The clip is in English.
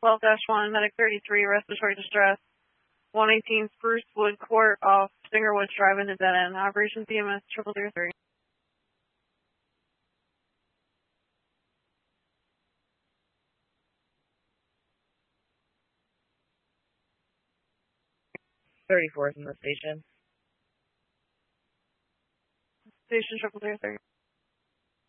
12-1, medic 33, respiratory distress. 118 Sprucewood Court off Singerwoods Drive into dead end. Operations EMS 0003. .34 is in the station. Station 0003.